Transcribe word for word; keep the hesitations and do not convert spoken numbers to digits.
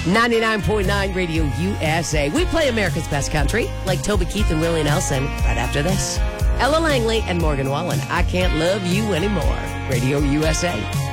ninety-nine point nine Radio U S A. We play America's Best Country, like Toby Keith and Willie Nelson, right after this. Ella Langley and Morgan Wallen, I Can't Love You Anymore. Radio U S A.